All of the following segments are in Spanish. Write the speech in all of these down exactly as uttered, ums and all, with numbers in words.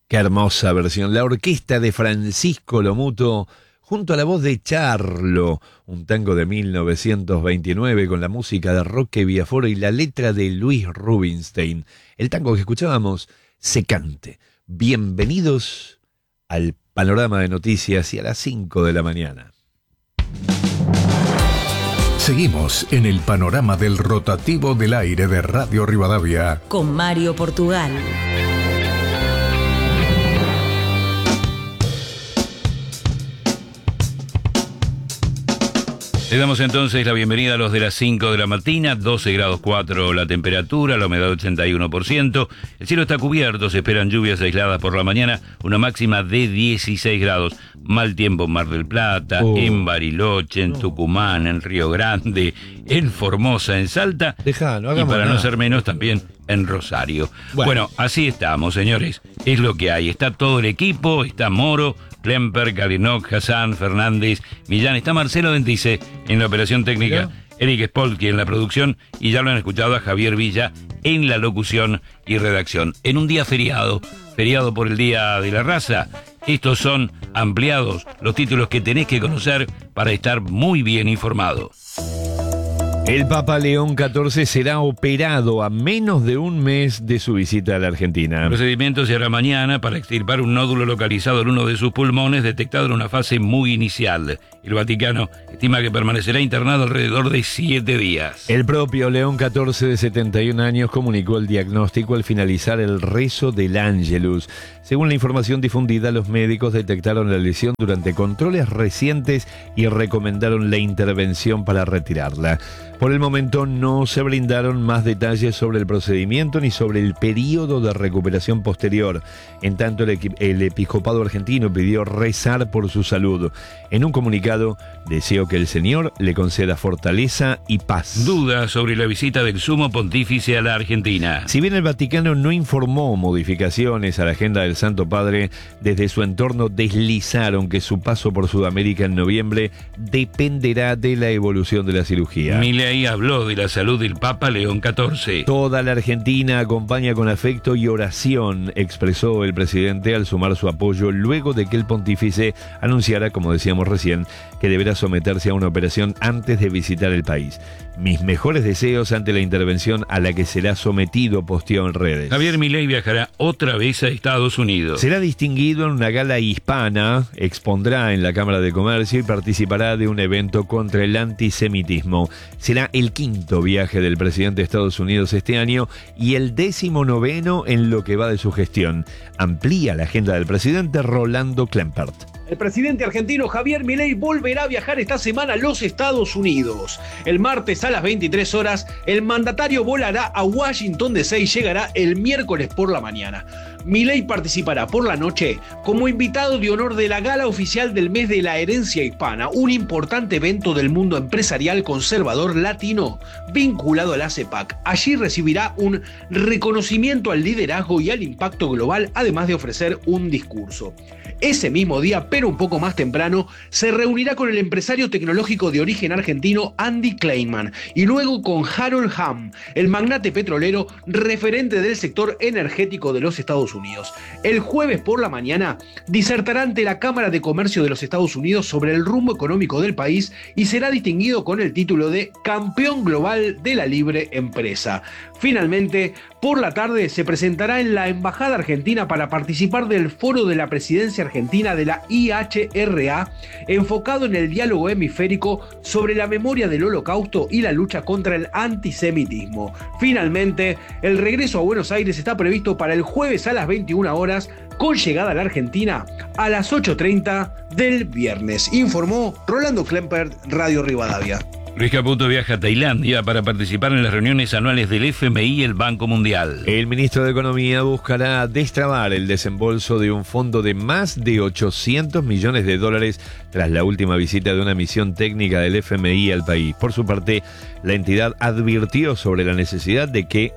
Qué hermosa versión. La orquesta de Francisco Lomuto, junto a la voz de Charlo, un tango de mil novecientos veintinueve con la música de Roque Biaforo y la letra de Luis Rubinstein. El tango que escuchábamos, Se Cante. Bienvenidos al panorama de noticias y a las cinco de la mañana. Seguimos en el panorama del rotativo del aire de Radio Rivadavia. Con Mario Portugal. Le damos entonces la bienvenida a los de las cinco de la mañana, doce grados cuatro la temperatura, la humedad ochenta y uno por ciento. El cielo está cubierto, se esperan lluvias aisladas por la mañana, una máxima de dieciséis grados. Mal tiempo en Mar del Plata, oh. en Bariloche, en oh. Tucumán, en Río Grande, en Formosa, en Salta. Dejá, no y para nada. no ser menos también en Rosario. Bueno. bueno, así estamos, señores. Es lo que hay. Está todo el equipo, está Moro, Klemper, Kalinok, Hassan, Fernández, Millán, está Marcelo Dentice en la operación técnica, ¿Mira? Eric Spolky en la producción y ya lo han escuchado a Javier Villa en la locución y redacción. En un día feriado, feriado por el Día de la Raza, estos son ampliados los títulos que tenés que conocer para estar muy bien informado. El Papa León catorce será operado a menos de un mes de su visita a la Argentina. El procedimiento se hará mañana para extirpar un nódulo localizado en uno de sus pulmones detectado en una fase muy inicial. El Vaticano estima que permanecerá internado alrededor de siete días. El propio León catorce, de setenta y un años, comunicó el diagnóstico al finalizar el rezo del Ángelus. Según la información difundida, los médicos detectaron la lesión durante controles recientes y recomendaron la intervención para retirarla. Por el momento no se brindaron más detalles sobre el procedimiento ni sobre el periodo de recuperación posterior. En tanto, el, el episcopado argentino pidió rezar por su salud. En un comunicado, deseó que el Señor le conceda fortaleza y paz. Dudas sobre la visita del sumo pontífice a la Argentina. Si bien el Vaticano no informó modificaciones a la agenda del Santo Padre, desde su entorno deslizaron que su paso por Sudamérica en noviembre dependerá de la evolución de la cirugía. Milei habló de la salud del Papa León catorce. Toda la Argentina acompaña con afecto y oración, expresó el presidente al sumar su apoyo luego de que el pontífice anunciara, como decíamos recién, que deberá someterse a una operación antes de visitar el país. Mis mejores deseos ante la intervención a la que será sometido, posteó en redes. Javier Milei viajará otra vez a Estados Unidos. Será distinguido en una gala hispana, expondrá en la Cámara de Comercio y participará de un evento contra el antisemitismo. Será el quinto viaje del presidente de Estados Unidos este año y el décimo noveno en lo que va de su gestión. Amplía la agenda del presidente Rolando Klempert. El presidente argentino Javier Milei volverá a viajar esta semana a los Estados Unidos. El martes a las veintitrés horas, el mandatario volará a Washington D C y llegará el miércoles por la mañana. Milei participará por la noche como invitado de honor de la gala oficial del mes de la herencia hispana, un importante evento del mundo empresarial conservador latino vinculado a la CEPAC. Allí recibirá un reconocimiento al liderazgo y al impacto global, además de ofrecer un discurso. Ese mismo día, pero un poco más temprano, se reunirá con el empresario tecnológico de origen argentino Andy Kleinman y luego con Harold Hamm, el magnate petrolero referente del sector energético de los Estados Unidos. El jueves por la mañana disertará ante la Cámara de Comercio de los Estados Unidos sobre el rumbo económico del país y será distinguido con el título de Campeón Global de la Libre Empresa. Finalmente, por la tarde se presentará en la Embajada Argentina para participar del Foro de la Presidencia Argentina de la I H R A, enfocado en el diálogo hemisférico sobre la memoria del Holocausto y la lucha contra el antisemitismo. Finalmente, el regreso a Buenos Aires está previsto para el jueves a las veintiuna horas, con llegada a la Argentina a las ocho treinta del viernes, informó Rolando Klempert, Radio Rivadavia. Luis Caputo viaja a Tailandia para participar en las reuniones anuales del F M I y el Banco Mundial. El ministro de Economía buscará destrabar el desembolso de un fondo de más de ochocientos millones de dólares tras la última visita de una misión técnica del F M I al país. Por su parte, la entidad advirtió sobre la necesidad de que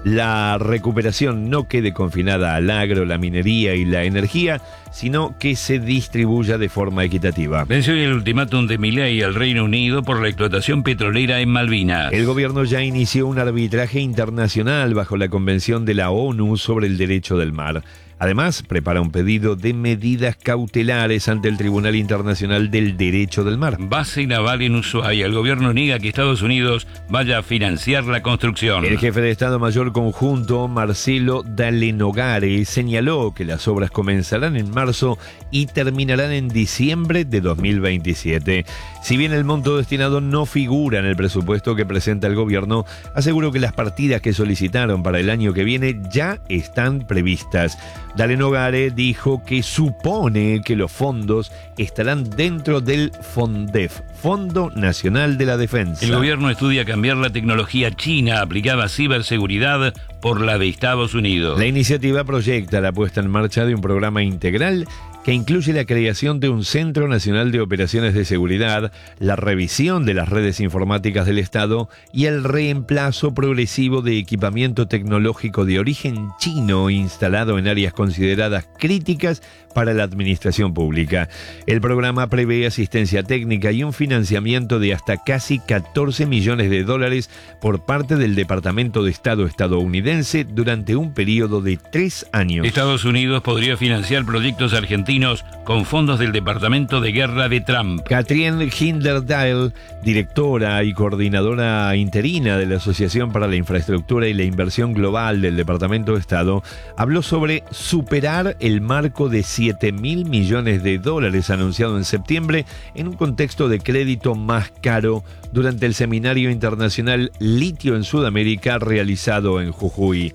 la recuperación no quede confinada al agro, la minería y la energía, sino que se distribuya de forma equitativa. Venció el ultimátum de Milei al Reino Unido por la explotación petrolera en Malvinas. El gobierno ya inició un arbitraje internacional bajo la Convención de la ONU sobre el Derecho del Mar. Además, prepara un pedido de medidas cautelares ante el Tribunal Internacional del Derecho del Mar. Base naval en Ushuaia. El gobierno niega que Estados Unidos vaya a financiar la construcción. El jefe de Estado Mayor Conjunto, Marcelo Dallenogare, señaló que las obras comenzarán en marzo y terminarán en diciembre de dos mil veintisiete. Si bien el monto destinado no figura en el presupuesto que presenta el gobierno, aseguró que las partidas que solicitaron para el año que viene ya están previstas. Dallenogare dijo que supone que los fondos estarán dentro del FONDEF, Fondo Nacional de la Defensa. El gobierno estudia cambiar la tecnología china aplicada a ciberseguridad por la de Estados Unidos. La iniciativa proyecta la puesta en marcha de un programa integral que incluye la creación de un Centro Nacional de Operaciones de Seguridad, la revisión de las redes informáticas del Estado y el reemplazo progresivo de equipamiento tecnológico de origen chino instalado en áreas consideradas críticas para la administración pública. El programa prevé asistencia técnica y un financiamiento de hasta casi catorce millones de dólares por parte del Departamento de Estado estadounidense durante un periodo de tres años. Estados Unidos podría financiar proyectos argentinos con fondos del Departamento de Guerra de Trump. Catherine Hinderdale, directora y coordinadora interina de la Asociación para la Infraestructura y la Inversión Global del Departamento de Estado, habló sobre superar el marco de siete mil millones de dólares anunciado en septiembre en un contexto de crédito más caro durante el seminario internacional Litio en Sudamérica realizado en Jujuy.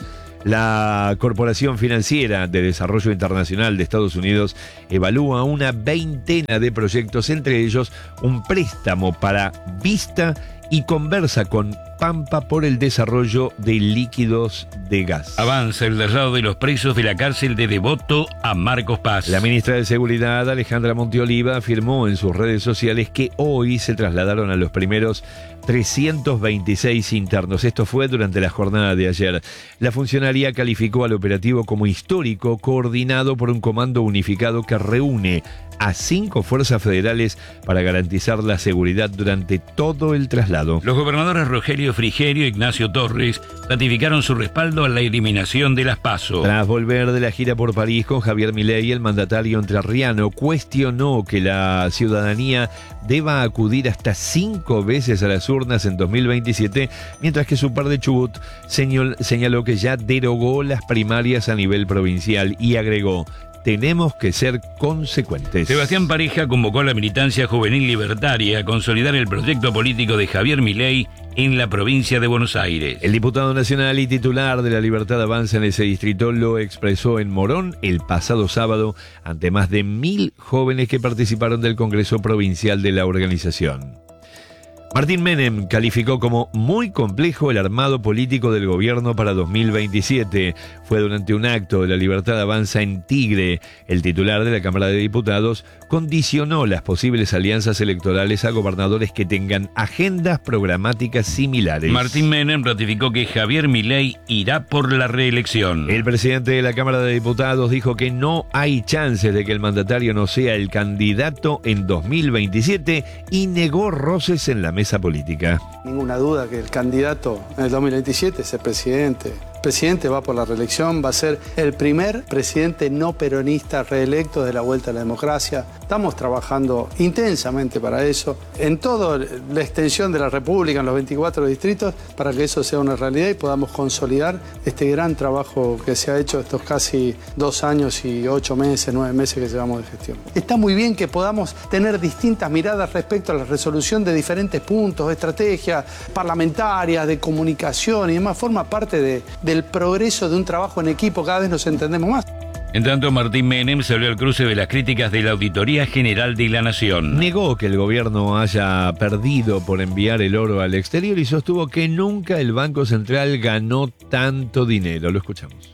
La Corporación Financiera de Desarrollo Internacional de Estados Unidos evalúa una veintena de proyectos, entre ellos un préstamo para Vista, y conversa con Pampa por el desarrollo de líquidos de gas. Avanza el traslado de los presos de la cárcel de Devoto a Marcos Paz. La ministra de Seguridad, Alejandra Montioliva, afirmó en sus redes sociales que hoy se trasladaron a los primeros trescientos veintiséis internos. Esto fue durante la jornada de ayer. La funcionaria calificó al operativo como histórico, coordinado por un comando unificado que reúne a cinco fuerzas federales para garantizar la seguridad durante todo el traslado. Los gobernadores Rogelio Frigerio e Ignacio Torres ratificaron su respaldo a la eliminación de las PASO. Tras volver de la gira por París con Javier Milei, el mandatario entrerriano cuestionó que la ciudadanía deba acudir hasta cinco veces a las urnas en dos mil veintisiete, mientras que su par de Chubut señal, señaló que ya derogó las primarias a nivel provincial y agregó: tenemos que ser consecuentes. Sebastián Pareja convocó a la militancia juvenil libertaria a consolidar el proyecto político de Javier Milei en la provincia de Buenos Aires. El diputado nacional y titular de La Libertad Avanza en ese distrito lo expresó en Morón el pasado sábado ante más de mil jóvenes que participaron del Congreso Provincial de la organización. Martín Menem calificó como muy complejo el armado político del gobierno para dos mil veintisiete. Fue durante un acto de La Libertad Avanza en Tigre. El titular de la Cámara de Diputados condicionó las posibles alianzas electorales a gobernadores que tengan agendas programáticas similares. Martín Menem ratificó que Javier Milei irá por la reelección. El presidente de la Cámara de Diputados dijo que no hay chances de que el mandatario no sea el candidato en dos mil veintisiete y negó roces en la mesa política. Ninguna duda que el candidato en el dos mil veintisiete es el presidente. El presidente va por la reelección, va a ser el primer presidente no peronista reelecto de la vuelta a la democracia. Estamos trabajando intensamente para eso, en toda la extensión de la República, en los veinticuatro distritos, para que eso sea una realidad y podamos consolidar este gran trabajo que se ha hecho estos casi dos años y ocho meses, nueve meses que llevamos de gestión. Está muy bien que podamos tener distintas miradas respecto a la resolución de diferentes puntos, estrategias parlamentarias, de comunicación y demás, forma parte de, del progreso de un trabajo en equipo, cada vez nos entendemos más. En tanto, Martín Menem salió al cruce de las críticas de la Auditoría General de la Nación. Negó que el gobierno haya perdido por enviar el oro al exterior y sostuvo que nunca el Banco Central ganó tanto dinero. Lo escuchamos.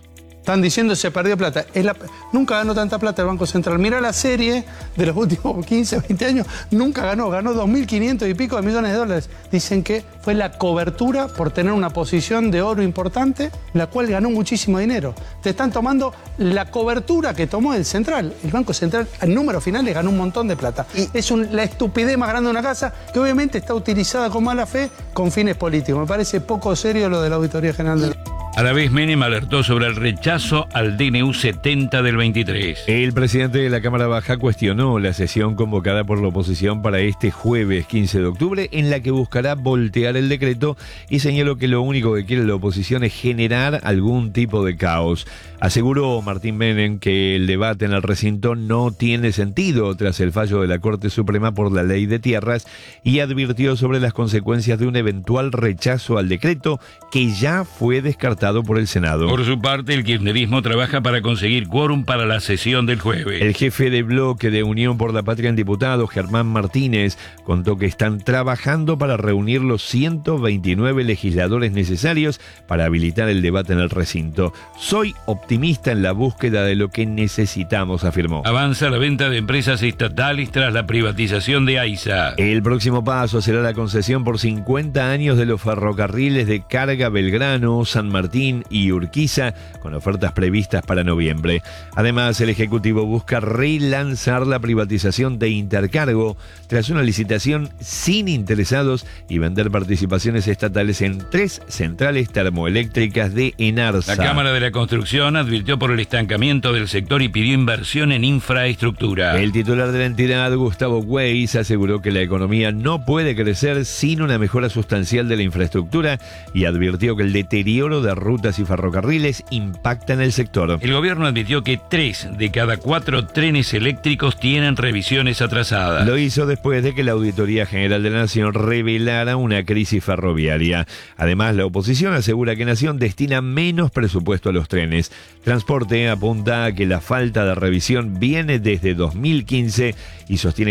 Están diciendo que se perdió plata. Es la, nunca ganó tanta plata el Banco Central. Mirá la serie de los últimos quince, veinte años. Nunca ganó. Ganó dos mil quinientos y pico de millones de dólares. Dicen que fue la cobertura por tener una posición de oro importante, la cual ganó muchísimo dinero. Te están tomando la cobertura que tomó el Central. El Banco Central, en números finales, ganó un montón de plata. Y es un, la estupidez más grande de una casa que obviamente está utilizada con mala fe con fines políticos. Me parece poco serio lo de la Auditoría General de la... A la vez, Menem alertó sobre el rechazo al D N U setenta del veintitrés. El presidente de la Cámara Baja cuestionó la sesión convocada por la oposición para este jueves quince de octubre, en la que buscará voltear el decreto, y señaló que lo único que quiere la oposición es generar algún tipo de caos. Aseguró Martín Menem que el debate en el recinto no tiene sentido tras el fallo de la Corte Suprema por la Ley de Tierras, y advirtió sobre las consecuencias de un eventual rechazo al decreto que ya fue descartado por el Senado. Por su parte, el kirchnerismo trabaja para conseguir quórum para la sesión del jueves. El jefe de bloque de Unión por la Patria en Diputados, Germán Martínez, contó que están trabajando para reunir los ciento veintinueve legisladores necesarios para habilitar el debate en el recinto. Soy optimista en la búsqueda de lo que necesitamos, afirmó. Avanza la venta de empresas estatales tras la privatización de AISA. El próximo paso será la concesión por cincuenta años de los ferrocarriles de carga Belgrano, San Martín y Urquiza, con ofertas previstas para noviembre. Además, el Ejecutivo busca relanzar la privatización de Intercargo tras una licitación sin interesados y vender participaciones estatales en tres centrales termoeléctricas de Enarsa. La Cámara de la Construcción advirtió por el estancamiento del sector y pidió inversión en infraestructura. El titular de la entidad, Gustavo Weiss, aseguró que la economía no puede crecer sin una mejora sustancial de la infraestructura y advirtió que el deterioro de rutas y ferrocarriles impacta en el sector. El gobierno admitió que tres de cada cuatro trenes eléctricos tienen revisiones atrasadas. Lo hizo después de que la Auditoría General de la Nación revelara una crisis ferroviaria. Además, la oposición asegura que Nación destina menos presupuesto a los trenes. Transporte apunta a que la falta de revisión viene desde dos mil quince y sostiene